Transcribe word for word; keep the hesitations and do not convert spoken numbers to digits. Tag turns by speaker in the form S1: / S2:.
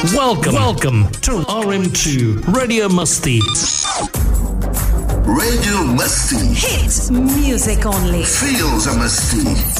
S1: Welcome, welcome to R M two Radio Masti.
S2: Radio Masti.
S3: Hit music only.
S2: Feels a Masti.